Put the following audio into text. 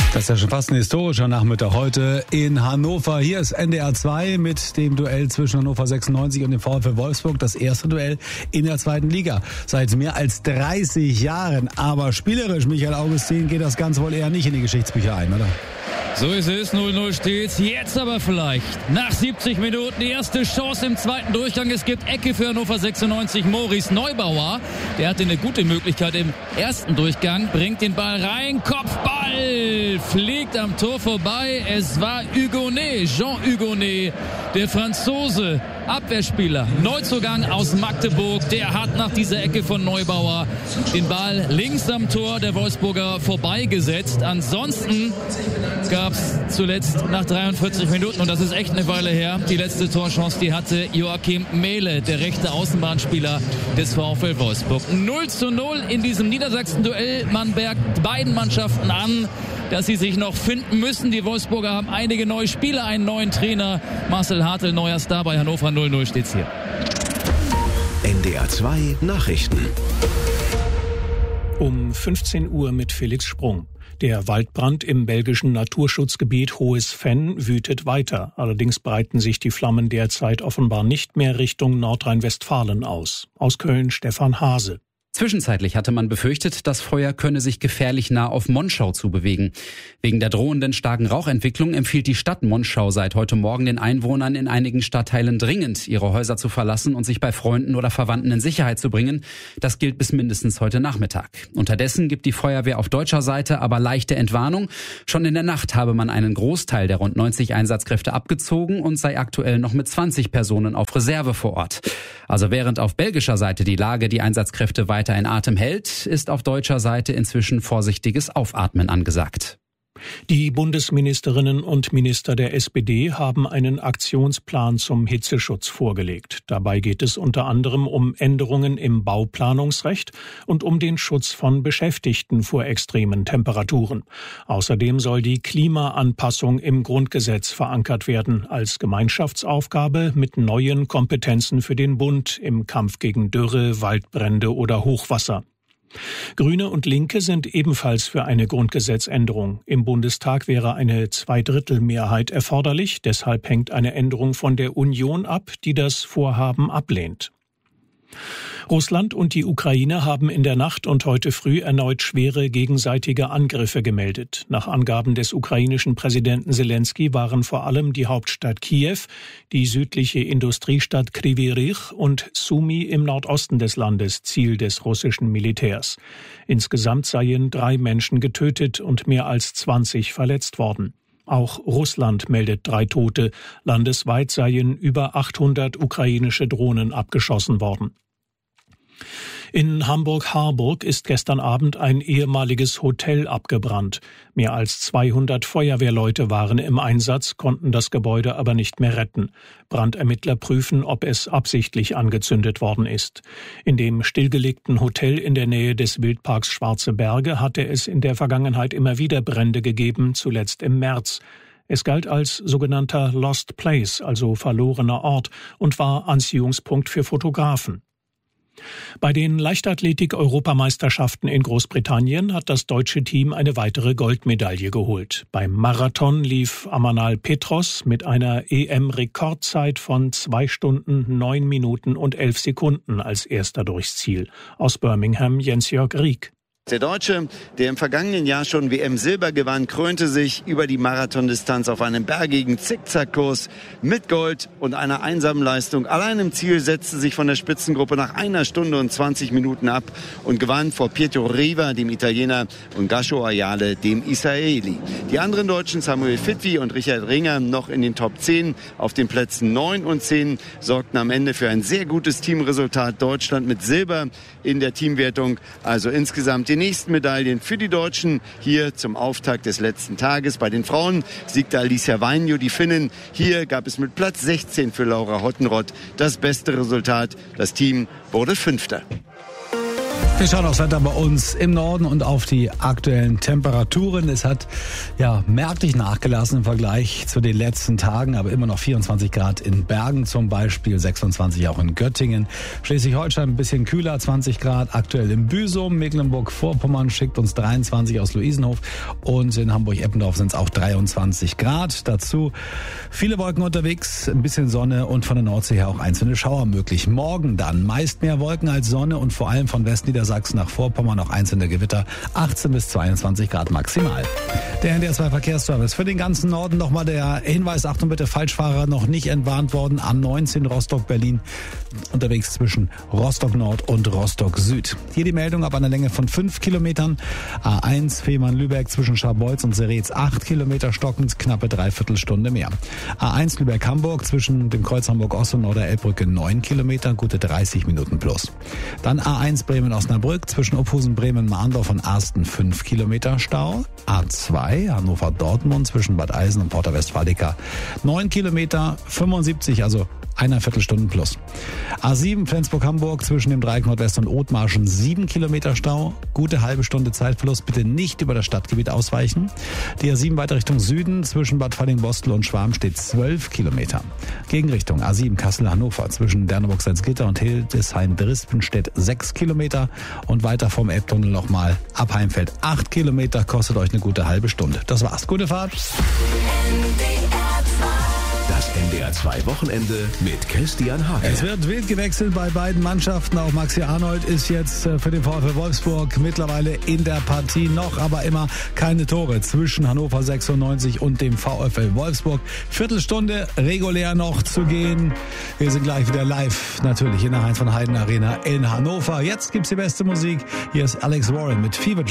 Das ist ja schon fast ein historischer Nachmittag heute in Hannover. Hier ist NDR 2 mit dem Duell zwischen Hannover 96 und dem VfL Wolfsburg. Das erste Duell in der zweiten Liga seit mehr als 30 Jahren. Aber spielerisch, Michael Augustin, geht das Ganze wohl eher nicht in die Geschichtsbücher ein, oder? So ist es, 0-0 steht's. Jetzt aber vielleicht nach 70 Minuten die erste Chance im zweiten Durchgang. Es gibt Ecke für Hannover 96. Maurice Neubauer, der hatte eine gute Möglichkeit im ersten Durchgang, bringt den Ball rein, Kopfball, fliegt am Tor vorbei. Es war Hugonet, Jean Hugonet, der Franzose, Abwehrspieler, Neuzugang aus Magdeburg. Der hat nach dieser Ecke von Neubauer den Ball links am Tor der Wolfsburger vorbeigesetzt. Ansonsten gab es zuletzt nach 43 Minuten, und das ist echt eine Weile her, die letzte Torchance, die hatte Joachim Mehle, der rechte Außenbahnspieler des VfL Wolfsburg. 0-0 in diesem Niedersachsen-Duell. Man merkt beiden Mannschaften an, dass sie sich noch finden müssen. Die Wolfsburger haben einige neue Spieler, einen neuen Trainer. Marcel Hartl, neuer Star bei Hannover. 0-0 steht's hier. NDR 2 Nachrichten. Um 15 Uhr mit Felix Sprung. Der Waldbrand im belgischen Naturschutzgebiet Hohes Venn wütet weiter. Allerdings breiten sich die Flammen derzeit offenbar nicht mehr Richtung Nordrhein-Westfalen aus. Aus Köln Stefan Hase. Zwischenzeitlich hatte man befürchtet, das Feuer könne sich gefährlich nah auf Monschau zubewegen. Wegen der drohenden starken Rauchentwicklung empfiehlt die Stadt Monschau seit heute Morgen den Einwohnern in einigen Stadtteilen dringend, ihre Häuser zu verlassen und sich bei Freunden oder Verwandten in Sicherheit zu bringen. Das gilt bis mindestens heute Nachmittag. Unterdessen gibt die Feuerwehr auf deutscher Seite aber leichte Entwarnung. Schon in der Nacht habe man einen Großteil der rund 90 Einsatzkräfte abgezogen und sei aktuell noch mit 20 Personen auf Reserve vor Ort. Also während auf belgischer Seite die Lage die Einsatzkräfte weiter in Atem hält, ist auf deutscher Seite inzwischen vorsichtiges Aufatmen angesagt. Die Bundesministerinnen und Minister der SPD haben einen Aktionsplan zum Hitzeschutz vorgelegt. Dabei geht es unter anderem um Änderungen im Bauplanungsrecht und um den Schutz von Beschäftigten vor extremen Temperaturen. Außerdem soll die Klimaanpassung im Grundgesetz verankert werden als Gemeinschaftsaufgabe mit neuen Kompetenzen für den Bund im Kampf gegen Dürre, Waldbrände oder Hochwasser. Grüne und Linke sind ebenfalls für eine Grundgesetzänderung. Im Bundestag wäre eine 2/3 erforderlich. Deshalb hängt eine Änderung von der Union ab, die das Vorhaben ablehnt. Russland und die Ukraine haben in der Nacht und heute früh erneut schwere gegenseitige Angriffe gemeldet. Nach Angaben des ukrainischen Präsidenten Selenskyj waren vor allem die Hauptstadt Kiew, die südliche Industriestadt Kryvyi Rih und Sumy im Nordosten des Landes Ziel des russischen Militärs. Insgesamt seien 3 Menschen getötet und mehr als 20 verletzt worden. Auch Russland meldet 3 Tote. Landesweit seien über 800 ukrainische Drohnen abgeschossen worden. In Hamburg-Harburg ist gestern Abend ein ehemaliges Hotel abgebrannt. Mehr als 200 Feuerwehrleute waren im Einsatz, konnten das Gebäude aber nicht mehr retten. Brandermittler prüfen, ob es absichtlich angezündet worden ist. In dem stillgelegten Hotel in der Nähe des Wildparks Schwarze Berge hatte es in der Vergangenheit immer wieder Brände gegeben, zuletzt im März. Es galt als sogenannter Lost Place, also verlorener Ort, und war Anziehungspunkt für Fotografen. Bei den Leichtathletik-Europameisterschaften in Großbritannien hat das deutsche Team eine weitere Goldmedaille geholt. Beim Marathon lief Amanal Petros mit einer EM-Rekordzeit von 2 Stunden, 9 Minuten und 11 Sekunden als erster durchs Ziel. Aus Birmingham Jens-Jörg Rieck. Der Deutsche, der im vergangenen Jahr schon WM-Silber gewann, krönte sich über die Marathondistanz auf einem bergigen Zickzackkurs mit Gold und einer einsamen Leistung. Allein im Ziel setzte sich von der Spitzengruppe nach 1 Stunde und 20 Minuten ab und gewann vor Pietro Riva, dem Italiener, und Gasho Ayale, dem Israeli. Die anderen Deutschen, Samuel Fitwi und Richard Ringer, noch in den Top 10. Auf den Plätzen 9 und 10 sorgten am Ende für ein sehr gutes Teamresultat. Deutschland mit Silber in der Teamwertung. Also insgesamt die nächsten Medaillen für die Deutschen hier zum Auftakt des letzten Tages. Bei den Frauen siegte Alicia Vainio, die Finnin. Hier gab es mit Platz 16 für Laura Hottenrott das beste Resultat. Das Team wurde 5. Wir schauen aufs Wetter bei uns im Norden und auf die aktuellen Temperaturen. Es hat merklich nachgelassen im Vergleich zu den letzten Tagen, aber immer noch 24 Grad in Bergen zum Beispiel, 26 auch in Göttingen. Schleswig-Holstein ein bisschen kühler, 20 Grad aktuell in Büsum. Mecklenburg-Vorpommern schickt uns 23 aus Luisenhof und in Hamburg-Eppendorf sind es auch 23 Grad. Dazu viele Wolken unterwegs, ein bisschen Sonne und von der Nordsee her auch einzelne Schauer möglich. Morgen dann meist mehr Wolken als Sonne und vor allem von Westniedersachsen nach Vorpommern noch einzelne Gewitter, 18 bis 22 Grad maximal. Der NDR 2 Verkehrsservice. Für den ganzen Norden nochmal der Hinweis, Achtung bitte, Falschfahrer noch nicht entwarnt worden. A19 Rostock-Berlin unterwegs zwischen Rostock Nord und Rostock Süd. Hier die Meldung ab einer Länge von 5 Kilometern. A1 Fehmarn-Lübeck zwischen Scharbeutz und Seretz 8 Kilometer stockend, knappe Dreiviertelstunde mehr. A1 Lübeck-Hamburg zwischen dem Kreuz Hamburg-Ost und Norder-Elbbrücke 9 Kilometer, gute 30 Minuten plus. Dann A1 Bremen-Osnabrück zwischen Ophusen, Bremen, Mahndorf und Arsten 5 Kilometer Stau. A2 Hannover-Dortmund zwischen Bad Eisen und Porta Westfalica 9 Kilometer, 75, also einer Viertelstunde plus. A7 Flensburg-Hamburg zwischen dem Dreieck Nordwest und Othmarschen 7 Kilometer Stau, gute halbe Stunde Zeitverlust, bitte nicht über das Stadtgebiet ausweichen. Die A7 weiter Richtung Süden zwischen Bad Falling-Bostel und Schwarm steht 12 Kilometer. Gegenrichtung A7 Kassel-Hannover zwischen Derneburg-Salzgitter und Hildesheim-Drispenstedt 6 Kilometer und weiter vom Elbtunnel nochmal ab Heimfeld 8 Kilometer, kostet euch eine gute halbe Stunde. Das war's. Gute Fahrt. Das NDR 2 Wochenende mit Christian Hake. Es wird wild gewechselt bei beiden Mannschaften. Auch Maxi Arnold ist jetzt für den VfL Wolfsburg mittlerweile in der Partie. Noch aber immer keine Tore zwischen Hannover 96 und dem VfL Wolfsburg. Viertelstunde regulär noch zu gehen. Wir sind gleich wieder live, natürlich in der Heinz von Heiden Arena in Hannover. Jetzt gibt's die beste Musik. Hier ist Alex Warren mit Fever Dream.